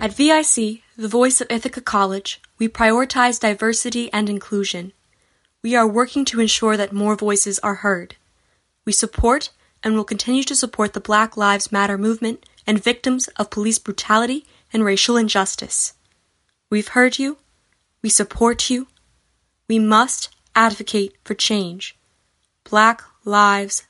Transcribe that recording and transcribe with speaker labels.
Speaker 1: At VIC, the voice of Ithaca College, we prioritize diversity and inclusion. We are working to ensure that more voices are heard. We support and will continue to support the Black Lives Matter movement and victims of police brutality and racial injustice. We've heard you. We support you. We must advocate for change. Black Lives